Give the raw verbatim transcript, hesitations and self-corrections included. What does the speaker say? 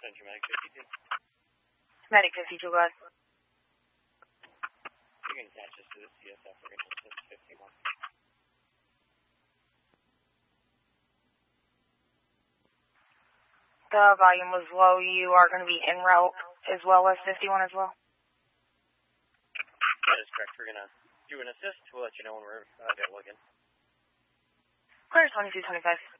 Central Medic fifty-two. Medic fifty-two, go ahead. You can attach this to the C S F. We're going to assist fifty-one. The volume was low. You are going to be en route as well as fifty-one as well? That is correct. We're going to do an assist. We'll let you know when we're uh, available again. Clear twenty-two twenty-five.